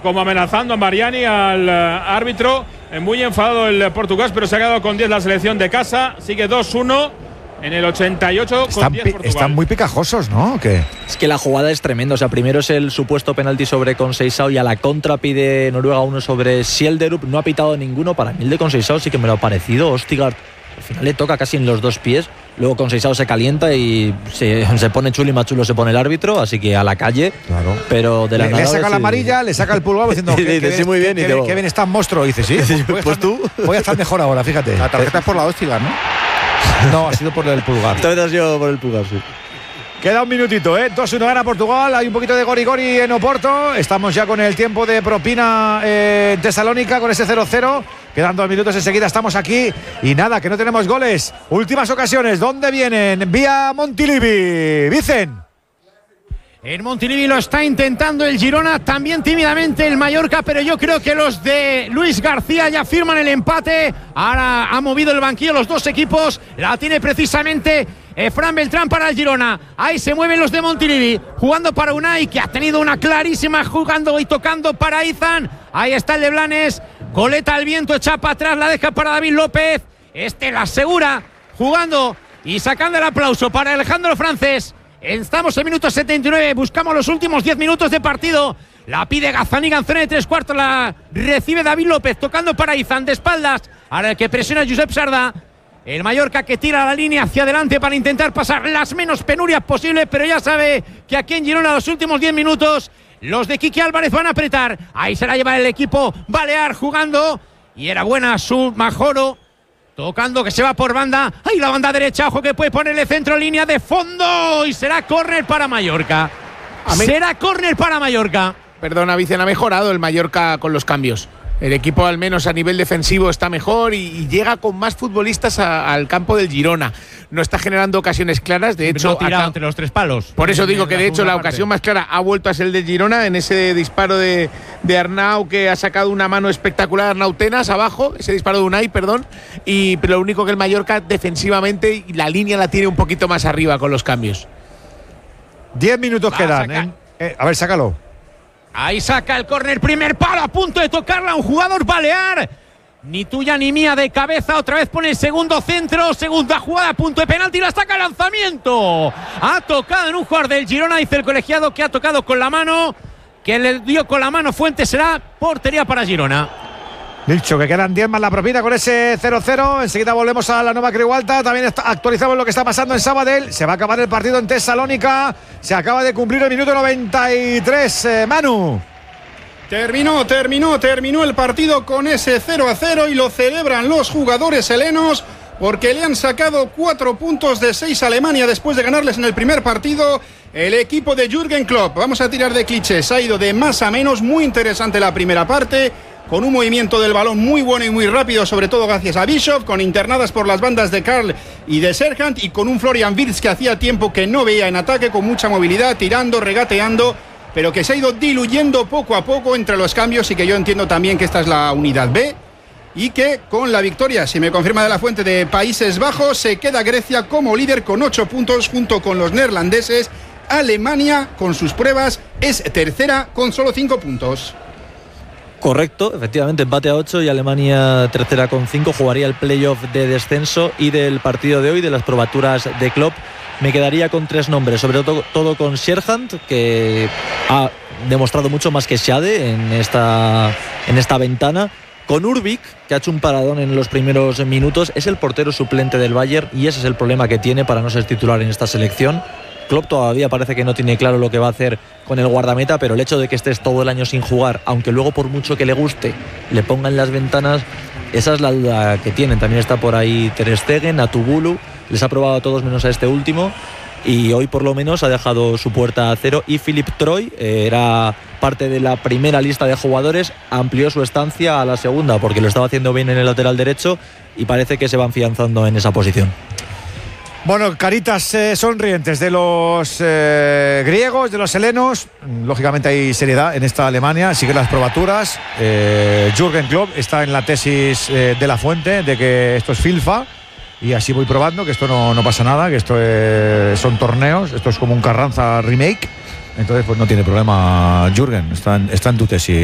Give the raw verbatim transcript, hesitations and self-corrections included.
como amenazando a Mariani, al uh, árbitro. Eh, muy enfadado el portugués, pero se ha quedado con diez la selección de casa. Sigue dos uno en el ochenta y ocho. Están, con diez Portugal. Están muy picajosos, ¿no? ¿O qué? Es que la jugada es tremenda. O sea, primero es el supuesto penalti sobre Conceição y a la contra pide Noruega uno sobre Sielderup. No ha pitado ninguno. Para mí el de Conceição sí que me lo ha parecido. Østigard al final le toca casi en los dos pies. Luego Conceição se calienta y se, se pone chulo y más chulo se pone el árbitro. Así que a la calle. Claro. Pero de la le, nada, le saca sí, la amarilla, le saca el pulgar diciendo que, que, dice, que, sí, muy bien, que, y que, digo, que bien estás, monstruo. Y dice, sí, pues, pues tú. Voy a estar mejor ahora, fíjate. La tarjeta es por la Østigard, ¿no? No, ha sido por el pulgar. Esta vez ha sido por el pulgar, sí. Queda un minutito, ¿eh? dos uno gana Portugal. Hay un poquito de gori-gori en Oporto. Estamos ya con el tiempo de propina eh, en Tesalónica con ese cero cero. Quedan dos minutos enseguida. Estamos aquí. Y nada, que no tenemos goles. Últimas ocasiones. ¿Dónde vienen? Vía Montilivi. Vicen. En Montilivi lo está intentando el Girona, también tímidamente el Mallorca, pero yo creo que los de Luis García ya firman el empate. Ahora ha movido el banquillo los dos equipos, la tiene precisamente eh, Fran Beltrán para el Girona. Ahí se mueven los de Montilivi, jugando para Unai, que ha tenido una clarísima, jugando y tocando para Izan. Ahí está el de Blanes, coleta al viento, echa para atrás, la deja para David López. Este la asegura, jugando y sacando el aplauso para Alejandro Francés. Estamos en minuto setenta y nueve, buscamos los últimos diez minutos de partido. La pide Gazzaniga en zona de tres cuartos, la recibe David López, tocando para Izan de espaldas. Ahora el que presiona Josep Sardá. El Mallorca que tira la línea hacia adelante para intentar pasar las menos penurias posibles, pero ya sabe que aquí en Girona los últimos diez minutos los de Quique Álvarez van a apretar. Ahí se la lleva el equipo balear jugando. Y era buena su Majoro. Tocando, que se va por banda. Ahí la banda derecha, ojo que puede ponerle centro, línea de fondo. Y será córner para Mallorca. Será córner para Mallorca. Perdona, Vicen, ha mejorado el Mallorca con los cambios. El equipo, al menos a nivel defensivo, está mejor y, y llega con más futbolistas a, al campo del Girona. No está generando ocasiones claras. De hecho, no tirado entre los tres palos. Por eso digo en que, de hecho, la parte. ocasión más clara ha vuelto a ser el del Girona en ese disparo de, de Arnau, que ha sacado una mano espectacular. Arnau Tenas abajo, ese disparo de Unai, perdón. Y pero lo único que el Mallorca defensivamente y la línea la tiene un poquito más arriba con los cambios. Diez minutos Va, quedan. saca. ¿eh? Eh, a ver, sácalo. Ahí saca el córner, primer palo, a punto de tocarla un jugador balear. Ni tuya ni mía de cabeza, otra vez pone el segundo centro, segunda jugada, punto de penalti, la saca el lanzamiento. Ha tocado en un jugador del Girona, dice el colegiado que ha tocado con la mano, que le dio con la mano Fuentes, será portería para Girona. Dicho que quedan diez más la propina con ese cero cero. Enseguida volvemos a la nueva Creu Alta. También está, actualizamos lo que está pasando en Sabadell. Se va a acabar el partido en Tesalónica. Se acaba de cumplir el minuto noventa y tres. Eh, Manu. Terminó, terminó, terminó el partido con ese cero a cero y lo celebran los jugadores helenos porque le han sacado cuatro puntos de seis a Alemania después de ganarles en el primer partido. El equipo de Jürgen Klopp, vamos a tirar de clichés, ha ido de más a menos. Muy interesante la primera parte, con un movimiento del balón muy bueno y muy rápido, sobre todo gracias a Bishop, con internadas por las bandas de Karl y de Serhant, y con un Florian Wirtz que hacía tiempo que no veía en ataque, con mucha movilidad, tirando, regateando, pero que se ha ido diluyendo poco a poco entre los cambios, y que yo entiendo también que esta es la unidad B, y que con la victoria, si me confirma de la fuente, de Países Bajos, se queda Grecia como líder con ocho puntos junto con los neerlandeses. Alemania, con sus pruebas, es tercera con solo cinco puntos. Correcto, efectivamente, empate a ocho y Alemania tercera con cinco. Jugaría el playoff de descenso, y del partido de hoy, de las probaturas de Klopp, me quedaría con tres nombres, sobre todo, todo con Serhant, que ha demostrado mucho más que Schade en esta, en esta ventana. Con Urbik, que ha hecho un paradón en los primeros minutos, es el portero suplente del Bayern y ese es el problema que tiene para no ser titular en esta selección. Klopp todavía parece que no tiene claro lo que va a hacer con el guardameta, pero el hecho de que estés todo el año sin jugar, aunque luego por mucho que le guste le pongan las ventanas, esa es la duda que tienen. También está por ahí Ter Stegen, Atubulu, les ha probado a todos menos a este último, y hoy por lo menos ha dejado su puerta a cero. Y Philip Troy eh, era parte de la primera lista de jugadores, amplió su estancia a la segunda porque lo estaba haciendo bien en el lateral derecho y parece que se va afianzando en esa posición. Bueno, caritas eh, sonrientes de los eh, griegos, de los helenos. Lógicamente hay seriedad en esta Alemania, sigue las probaturas. eh, Jürgen Klopp está en la tesis eh, de la fuente de que esto es FIFA, y así voy probando que esto no, no pasa nada, que esto es, son torneos, esto es como un Carranza remake. Entonces pues no tiene problema Jürgen, está en, está en tu tesis.